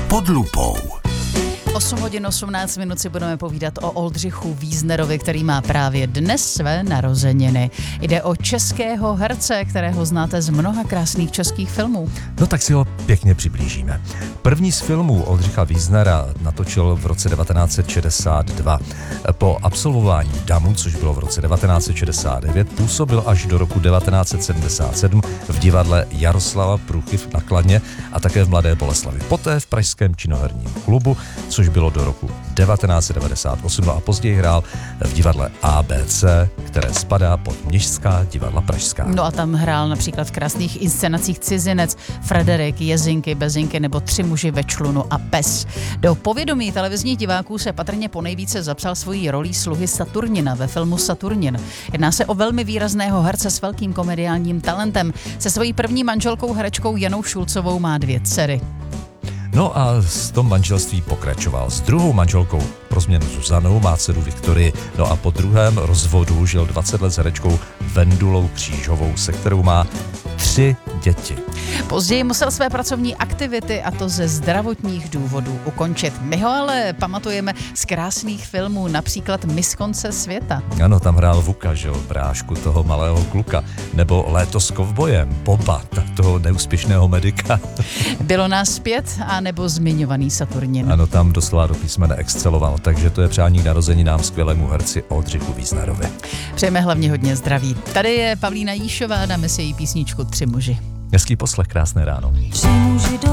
Pod lupou. 8 hodin 18 minut si budeme povídat o Oldřichu Wiesnerovi, který má právě dnes své narozeniny. Jde o českého herce, kterého znáte z mnoha krásných českých filmů. No tak si ho pěkně přiblížíme. První z filmů Oldřicha Wiesnera natočil v roce 1962. Po absolvování DAMu, což bylo v roce 1969, působil až do roku 1977 v divadle Jaroslava Pruchy na Kladně a také v Mladé Boleslavi. Poté v Pražském činoherním klubu, což bylo do roku 1998, no a později hrál v divadle ABC, které spadá pod Měšťská divadla pražská. No a tam hrál například v krásných inscenacích Cizinec, Frederik, Jezinky, Bezinky nebo Tři muži ve člunu a Pes. Do povědomí televizních diváků se patrně ponejvíce zapsal svojí rolí sluhy Saturnina ve filmu Saturnin. Jedná se o velmi výrazného herce s velkým komediálním talentem. Se svojí první manželkou herečkou Janou Šulcovou má 2 dcery. No a s tom manželství pokračoval. S druhou manželkou pro změnu Zuzanou má dceru Viktorii. No a po druhém rozvodu žil 20 let s herečkou Vendulou Křížovou, se kterou má 3 děti. Později musel své pracovní aktivity, a to ze zdravotních důvodů, ukončit. My ho ale pamatujeme z krásných filmů, například Miss konce světa. Ano, tam hrál Vuka, že jo, brášku toho malého kluka. Nebo Léto s kovbojem, Boba, toho neúspěšného medika. Bylo nás 5, a nebo zmiňovaný Saturnin. Ano, tam doslova do písmene exceloval, takže to je přání k narozeninám skvělému herci Oldřichu Wiesnerovi. Přejeme hlavně hodně zdraví. Tady je Pavlína Jíšová, dáme si její písničku Tři muži. Hezký poslech, krásné ráno.